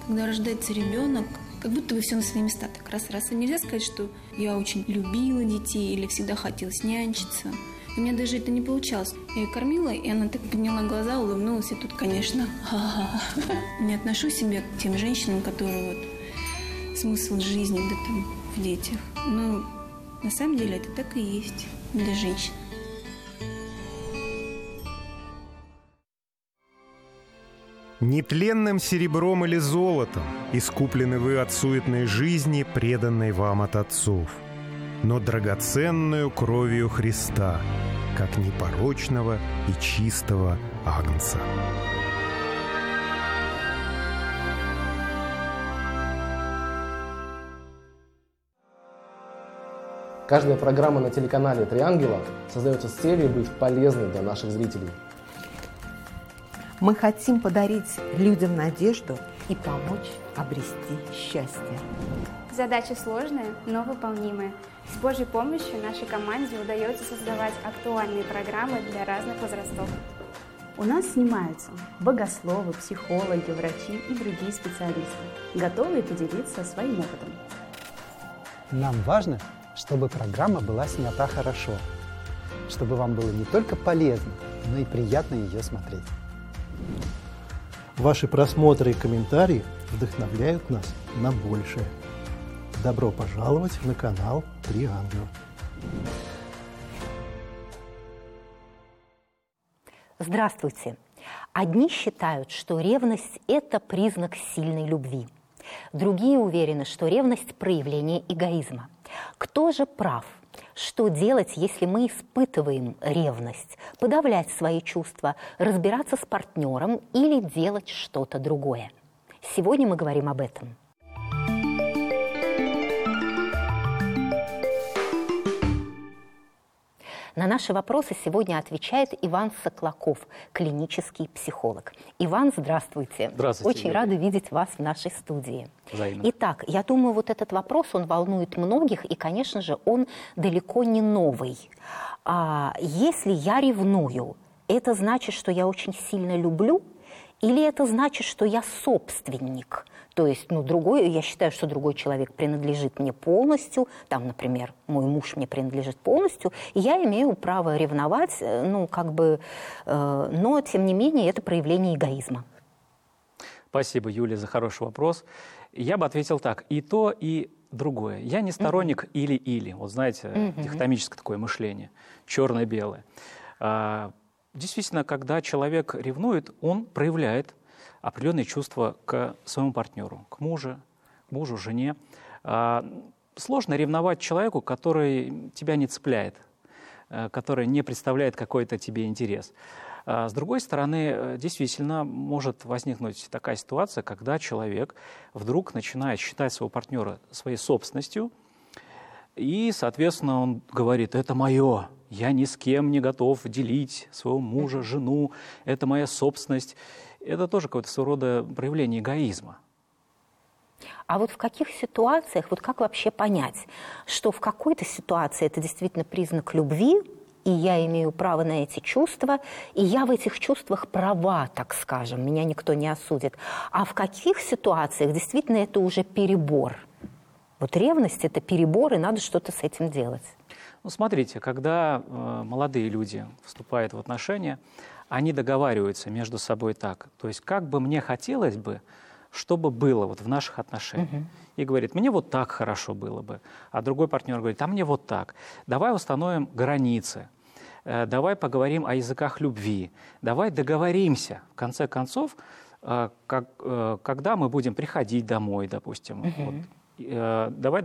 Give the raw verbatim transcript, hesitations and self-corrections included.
Когда рождается ребенок, как будто бы все на свои места так раз-раз. И нельзя сказать, что я очень любила детей или всегда хотела нянчиться. У меня даже это не получалось. Я ее кормила, и она так подняла глаза, улыбнулась, и тут, конечно, ха-ха-ха. Не отношу себя к тем женщинам, которые вот смысл жизни, да там, в детях. Но на самом деле это так и есть для женщин. Нетленным серебром или золотом искуплены вы от суетной жизни, преданной вам от отцов, но драгоценную кровью Христа, как непорочного и чистого агнца. Каждая программа на телеканале «Три ангела» создается с целью быть полезной для наших зрителей. Мы хотим подарить людям надежду и помочь обрести счастье. Задача сложная, но выполнимая. С Божьей помощью нашей команде удается создавать актуальные программы для разных возрастов. У нас снимаются богословы, психологи, врачи и другие специалисты, готовые поделиться своим опытом. Нам важно, чтобы программа была снята хорошо, чтобы вам было не только полезно, но и приятно ее смотреть. Ваши просмотры и комментарии вдохновляют нас на большее. Добро пожаловать на канал «Три ангела». Здравствуйте. Одни считают, что ревность – это признак сильной любви. Другие уверены, что ревность – проявление эгоизма. Кто же прав? Что делать, если мы испытываем ревность? Подавлять свои чувства, разбираться с партнером или делать что-то другое? Сегодня мы говорим об этом. На наши вопросы сегодня отвечает Иван Соклаков, клинический психолог. Иван, здравствуйте. Здравствуйте. Очень рада видеть вас в нашей студии. Взаимно. Итак, я думаю, вот этот вопрос, он волнует многих, и, конечно же, он далеко не новый. А если я ревную, это значит, что я очень сильно люблю, или это значит, что я собственник? То есть, ну, другой, я считаю, что другой человек принадлежит мне полностью, там, например, мой муж мне принадлежит полностью, и я имею право ревновать, ну, как бы, э, но, тем не менее, это проявление эгоизма. Спасибо, Юлия, за хороший вопрос. Я бы ответил так, и то, и другое. Я не сторонник uh-huh. или-или, вот знаете, uh-huh. дихотомическое такое мышление, черное-белое. А, действительно, когда человек ревнует, он проявляет определенные чувства к своему партнеру, к мужу, к мужу, жене. А, сложно ревновать человеку, который тебя не цепляет, который не представляет какой-то тебе интерес. А, с другой стороны, действительно может возникнуть такая ситуация, когда человек вдруг начинает считать своего партнера своей собственностью, и, соответственно, он говорит: это мое, я ни с кем не готов делить своего мужа, жену, это моя собственность. Это тоже какое-то своего рода проявление эгоизма. А вот в каких ситуациях, вот как вообще понять, что в какой-то ситуации это действительно признак любви, и я имею право на эти чувства, и я в этих чувствах права, так скажем, меня никто не осудит. А в каких ситуациях действительно это уже перебор? Вот ревность – это перебор, и надо что-то с этим делать. Ну, смотрите, когда э, молодые люди вступают в отношения, они договариваются между собой так. То есть как бы мне хотелось бы, чтобы было вот в наших отношениях. Uh-huh. И говорит: мне вот так хорошо было бы. А другой партнер говорит: а мне вот так. Давай установим границы. Э, давай поговорим о языках любви. Давай договоримся, в конце концов, э, как, э, когда мы будем приходить домой, допустим. Uh-huh. Вот, э, давай